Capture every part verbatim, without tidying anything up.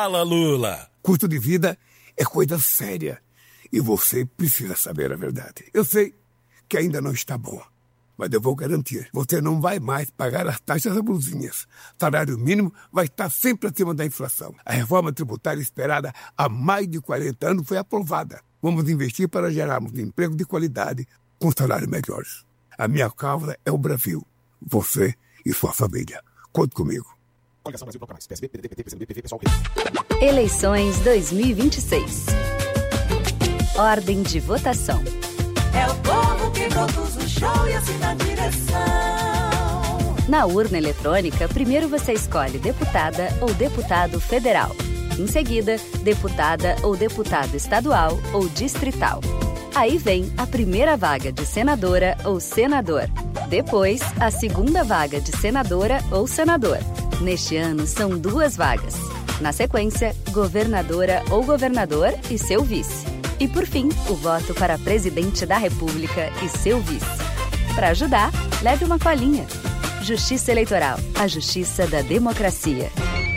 Fala, Lula. Custo de vida é coisa séria e você precisa saber a verdade. Eu sei que ainda não está bom, mas eu vou garantir, você não vai mais pagar as taxas abusivas. Salário mínimo vai estar sempre acima da inflação. A reforma tributária esperada há mais de quarenta anos foi aprovada. Vamos investir para gerarmos emprego de qualidade com salários melhores. A minha causa é o Brasil, você e sua família. Conte comigo. Eleições dois mil e vinte e seis. Ordem de votação. É o povo que produz o show e assina a direção. Na urna eletrônica, primeiro você escolhe deputada ou deputado federal. Em seguida, deputada ou deputado estadual ou distrital. Aí vem a primeira vaga de senadora ou senador. Depois, a segunda vaga de senadora ou senador. Neste ano, são duas vagas. Na sequência, governadora ou governador e seu vice. E, por fim, o voto para presidente da República e seu vice. Para ajudar, leve uma colinha. Justiça Eleitoral, a justiça da democracia.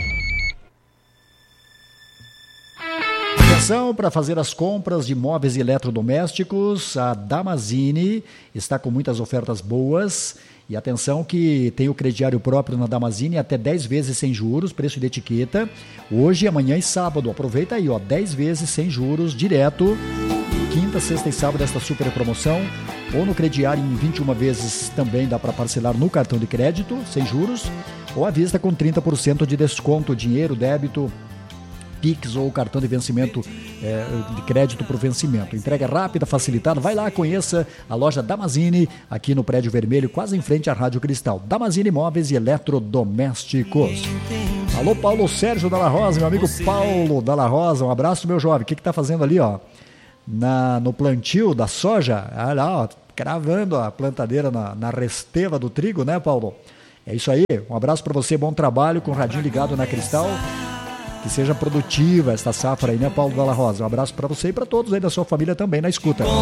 Atenção para fazer as compras de móveis e eletrodomésticos. A Damazini está com muitas ofertas boas. E atenção que tem o crediário próprio na Damazini até dez vezes sem juros, preço de etiqueta. Hoje, amanhã e sábado. Aproveita aí, ó, dez vezes sem juros, direto. Quinta, sexta e sábado esta super promoção. Ou no crediário em vinte e uma vezes também dá para parcelar no cartão de crédito, sem juros. Ou à vista com trinta por cento de desconto, dinheiro, débito, Pix ou cartão de vencimento, é, de crédito por vencimento. Entrega rápida, facilitada. Vai lá, conheça a loja Damazini, aqui no Prédio Vermelho, quase em frente à Rádio Cristal. Damazini Móveis e Eletrodomésticos. Alô, Paulo Sérgio Dalla Rosa, meu amigo Paulo Dalla Rosa, um abraço, meu jovem. O que que tá fazendo ali, ó? Na, no plantio da soja? Olha lá, ó, cravando a plantadeira na, na resteva do trigo, né, Paulo? É isso aí, um abraço para você, bom trabalho com o radinho ligado na Cristal. Que seja produtiva esta safra aí, né, Paulo Dalla Rosa? Um abraço para você e para todos aí da sua família também na escuta.